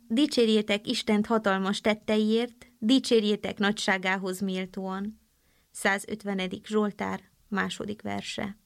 Dicsérjétek Istent hatalmas tetteiért, dicsérjétek nagyságához méltóan. 150. Zsoltár, 2. verse.